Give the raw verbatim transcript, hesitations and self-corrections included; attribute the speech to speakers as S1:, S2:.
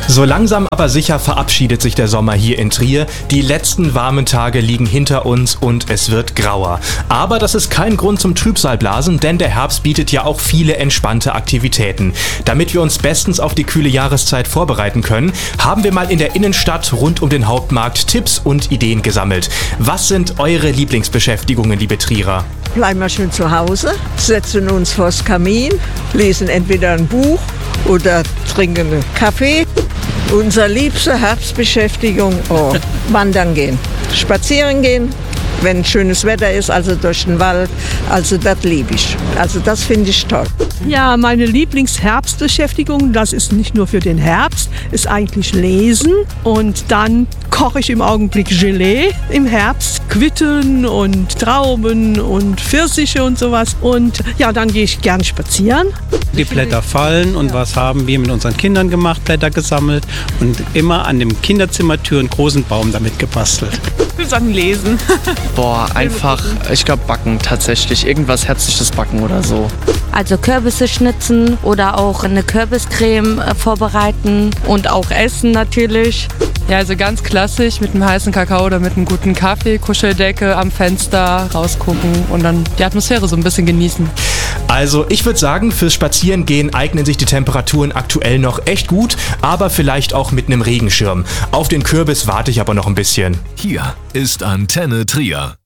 S1: So langsam aber sicher verabschiedet sich der Sommer hier in Trier. Die letzten warmen Tage liegen hinter uns und es wird grauer. Aber das ist kein Grund zum Trübsalblasen, denn der Herbst bietet ja auch viele entspannte Aktivitäten. Damit wir uns bestens auf die kühle Jahreszeit vorbereiten können, haben wir mal in der Innenstadt rund um den Hauptmarkt Tipps und Ideen gesammelt. Was sind eure Lieblingsbeschäftigungen, liebe Trierer?
S2: Bleiben wir schön zu Hause, setzen uns vors Kamin, lesen entweder ein Buch oder trinken einen Kaffee. Unsere liebste Herbstbeschäftigung, oh, wandern gehen, spazieren gehen, wenn schönes Wetter ist, also durch den Wald, also das liebe ich. Also das finde ich toll.
S3: Ja, meine Lieblingsherbstbeschäftigung, das ist nicht nur für den Herbst, ist eigentlich Lesen und dann koche ich im Augenblick Gelee im Herbst, Quitten und Trauben und Pfirsiche und sowas und ja, dann gehe ich gern spazieren.
S4: Die Blätter fallen und was haben wir mit unseren Kindern gemacht, Blätter gesammelt und immer an dem Kinderzimmertür einen großen Baum damit gebastelt.
S5: Ich würde sagen lesen.
S6: Boah, einfach, ich glaube backen tatsächlich, irgendwas Herzliches backen oder so.
S7: Also Kürbisse schnitzen oder auch eine Kürbiscreme äh, vorbereiten und auch essen natürlich.
S5: Ja, also ganz klassisch mit einem heißen Kakao oder mit einem guten Kaffee, Kuscheldecke am Fenster rausgucken und dann die Atmosphäre so ein bisschen genießen.
S1: Also ich würde sagen, fürs Spazierengehen eignen sich die Temperaturen aktuell noch echt gut, aber vielleicht auch mit einem Regenschirm. Auf den Kürbis warte ich aber noch ein bisschen.
S8: Hier ist Antenne Trier.